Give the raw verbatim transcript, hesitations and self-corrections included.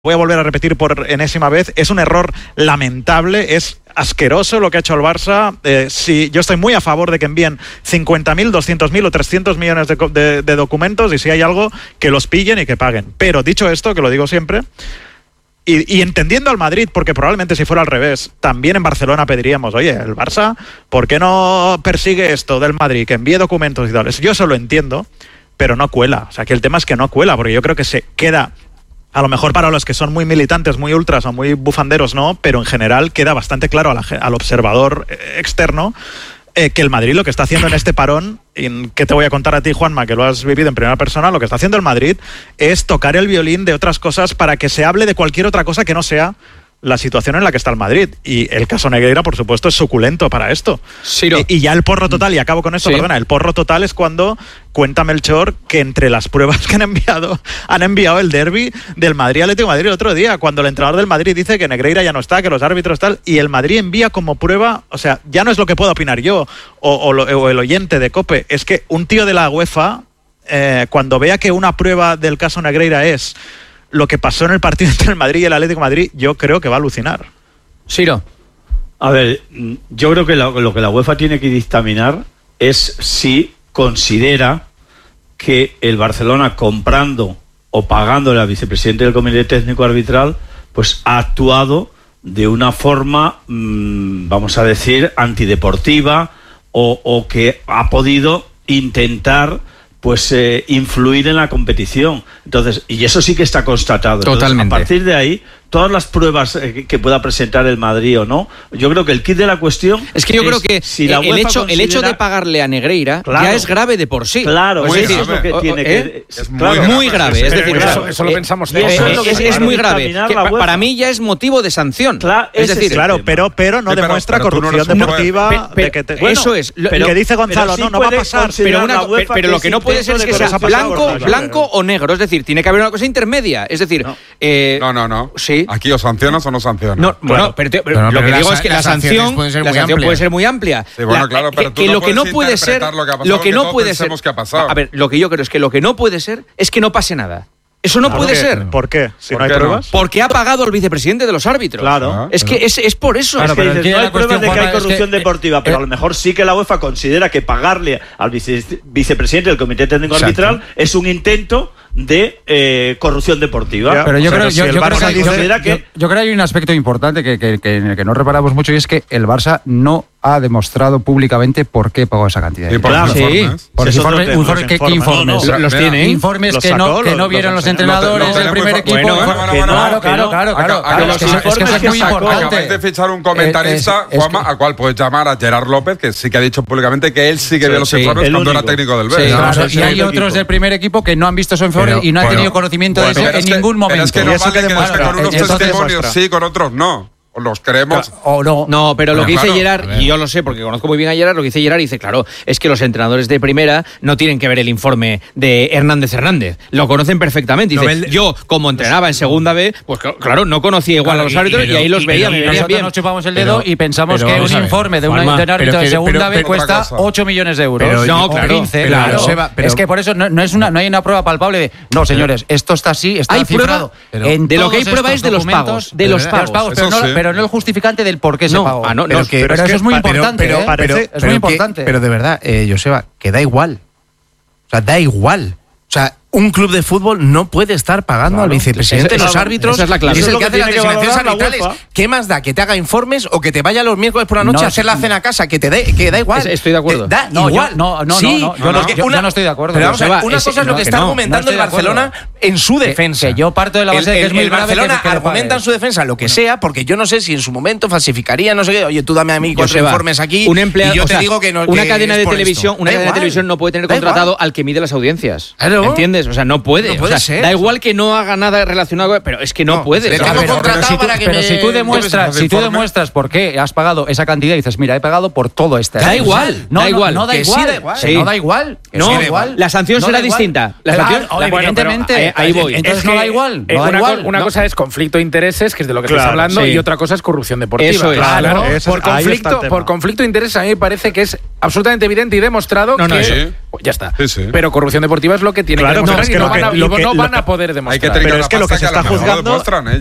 Voy a volver a repetir por enésima vez, es un error lamentable, es asqueroso lo que ha hecho el Barça. Eh, si, yo estoy muy a favor de que envíen cincuenta mil, doscientos mil o trescientos millones de, de, de documentos, y si hay algo, que los pillen y que paguen. Pero dicho esto, que lo digo siempre, y, y entendiendo al Madrid, porque probablemente si fuera al revés, también en Barcelona pediríamos, oye, el Barça, ¿por qué no persigue esto del Madrid, que envíe documentos y tal? Yo eso lo entiendo, pero no cuela. O sea, que el tema es que no cuela, porque yo creo que se queda... A lo mejor para los que son muy militantes, muy ultras o muy bufanderos no, pero en general queda bastante claro a la, al observador externo eh, que el Madrid lo que está haciendo en este parón, y que te voy a contar a ti, Juanma, que lo has vivido en primera persona, lo que está haciendo el Madrid es tocar el violín de otras cosas para que se hable de cualquier otra cosa que no sea la situación en la que está el Madrid. Y el caso Negreira, por supuesto, es suculento para esto. Ciro. Y, y ya el porro total, y acabo con esto, sí. perdona, el porro total es cuando cuenta Melchor que entre las pruebas que han enviado, han enviado el derbi del Madrid Atlético de Madrid el otro día, cuando el entrenador del Madrid dice que Negreira ya no está, que los árbitros tal, y el Madrid envía como prueba, o sea, ya no es lo que puedo opinar yo, o, o, lo, o el oyente de COPE, es que un tío de la UEFA, eh, cuando vea que una prueba del caso Negreira es lo que pasó en el partido entre el Madrid y el Atlético de Madrid, yo creo que va a alucinar. Ciro. A ver, yo creo que la, lo que la UEFA tiene que dictaminar es si considera que el Barcelona, comprando o pagándole al vicepresidente del Comité Técnico Arbitral, pues ha actuado de una forma, mmm, vamos a decir, antideportiva, o, o que ha podido intentar pues eh, influir en la competición. Entonces, y eso sí que está constatado. Totalmente. Entonces, a partir de ahí, todas las pruebas eh, que pueda presentar el Madrid o no, yo creo que el kit de la cuestión es que yo es, creo que si la el, UEFA hecho, considera... el hecho de pagarle a Negreira claro, ya es grave de por sí. Claro, es muy decir, grave. Es lo que tiene ¿eh? que, es claro, muy grave. Es decir, eso, eso lo pensamos todos. Eso Es, es, lo que es, es muy grave. Que pa, para mí ya es motivo de sanción. Claro, es decir, claro, pero, pero no sí, pero, demuestra pero corrupción no deportiva. Pe, pe, de que te, bueno, eso es. Lo, pero, que dice Gonzalo, sí no, no va a pasar. Pero, una, pero, pero lo que no puede ser es que sea blanco, blanco o negro. Es decir, tiene que haber una cosa intermedia. Es decir, no, eh, no, no, no. Sí. Aquí o sancionas o no sancionas. No, bueno, pero, te, pero, pero, lo que digo es que la sanción, puede ser la sanción puede ser muy amplia. Sí, bueno, la, claro, pero que, tú que no lo que no puede ser, lo que, ha pasado, lo que, que no puede ser, que ha pasado. A ver, lo que yo creo es que lo que no puede ser es que no pase nada. Eso no puede ser. ¿Por qué? Si ¿Por no hay qué pruebas. no? Porque ha pagado al vicepresidente de los árbitros. Claro. Es que es, es por eso. Claro, es que pero dices, no hay pruebas de que hay corrupción es que, deportiva, pero eh, a lo mejor sí que la UEFA considera que pagarle al vice, vicepresidente del Comité Técnico exacto. Arbitral es un intento de eh, corrupción deportiva. Ya, pero yo, o sea, creo, yo, si yo, creo que, dice, yo, que, que, yo, yo creo que hay un aspecto importante que, que, que, en el que no reparamos mucho, y es que el Barça no ha demostrado públicamente por qué pagó esa cantidad. ¿Y por claro, los sí. informes? Por sí, informe, informe, informe, ¿qué, ¿qué informes? No, no, los tiene. Informes los que no, sacó, que no los, vieron los los entrenadores no, del no, primer no, equipo. bueno, bueno, bueno, Claro, bueno, claro, claro, claro, claro. Los Es que eso es informes muy que sacó, importante. Acabáis de fichar un comentarista, Eh, es- es Juanma, que- al cual puedes llamar a Gerard López, que sí que ha dicho públicamente que él sí que Sí, vio los sí, informes el cuando era único. técnico del Sí, Betis. Claro, sí, y hay sí, otros equipo. del primer equipo que no han visto su informe Pero, y no han bueno, tenido conocimiento de bueno, eso pero en es que- ningún momento. Pero es que ¿Y no eso vale qué que demuestra? con unos Entonces, testimonios demuestra. sí, con otros no. Los creemos. O no. No, pero lo Bueno, que dice claro, Gerard, a ver. y yo lo sé porque conozco muy bien a Gerard, lo que dice Gerard, dice, claro, es que los entrenadores de primera no tienen que ver el informe de Hernández Hernández. Lo conocen perfectamente. Dice, No, el- yo, como entrenaba en segunda B, pues cl- claro, no conocía igual Claro, a los y- árbitros y, pero- ahí los y- veía, pero me y venían nosotros bien. nos chupamos el dedo Pero- y pensamos pero que vamos un a ver, informe de, una, Juanma, de un árbitro pero de que- segunda pero- B pero- cuesta otra cosa. ocho millones de euros. Pero- No, o claro, quince, claro. claro. Seba, pero- es que por eso no, no es una, no hay una prueba palpable de, no, señores, esto está así, está Hay cifrado. prueba, En de lo que hay todos prueba estos es de los documentos, pagos, de los pagos. pero, Eso no, sí. pero no el justificante del por qué se No, pagó. ah, no, pero no, que- pero pero es eso que es muy pa- pero- importante, pero ¿eh? parece- es pero muy que- importante. pero de verdad, eh, Joseba, que da igual. O sea, da igual. O sea, un club de fútbol no puede estar pagando Claro. al vicepresidente Esa- de los esa- árbitros. esa es la clave. Es Eso el es que lo hace que las tiene que designaciones valorar la arbitrales. UEFA. ¿Qué más da? Que te haga informes o que te vaya los miércoles por la noche No, a hacer sí. la cena a casa. Que te dé, que da igual. Es- estoy de acuerdo. Te da No, yo- igual. no, no, Sí, no, no, yo no, porque yo una- no estoy de acuerdo. Pero vamos a ver, Joseba, una es- cosa es lo no, que que está no, no argumentando estoy el de acuerdo. Barcelona en su Que- defensa. que yo parto de la base el, de que es muy el grave que- Barcelona que le argumenta pague. en su defensa lo que sea, porque yo no sé si en su momento falsificaría, no sé qué. Oye, tú dame a mí cuatro Joseba, informes aquí un empleado, y yo o te sea, digo que no. una que cadena es de por televisión, esto. una Da cadena de igual. televisión no puede tener Da contratado igual. al que mide las audiencias. Claro. ¿Entiendes? O sea, no puede. No puede o sea, ser. da igual que no haga nada relacionado, con- pero es que no, No, puede. le O sea, tengo pero- contratado si tú, para que pero me- si tú demuestras, ¿Hace si tú informe? demuestras por qué has pagado esa cantidad y dices, mira, he pagado por todo este. Da año. igual, no, da no, igual. no da Que sí igual, da igual. que Sí. no da igual, que No, sí da igual. la sanción No será da igual. distinta. La Claro, sanción- bueno, evidentemente. pero, eh, ahí voy. Entonces Es no que, da igual, eh, no da una igual. co- una No. cosa es conflicto de intereses, que es de lo que Claro, estás hablando, sí. y otra cosa es corrupción deportiva. Eso es. Claro, Por, eso es- ahí está el conflicto, tema. por conflicto de intereses a mí me parece que es absolutamente evidente y demostrado No, no, que... sí. Ya está. Sí, sí. Pero corrupción deportiva es lo que tiene Claro, que demostrar es que y no lo van, que- a, y lo que- no lo van que- a poder demostrar. Hay que tener Pero una es que lo que pasta se a está lo mejor juzgando- demuestran, ¿eh?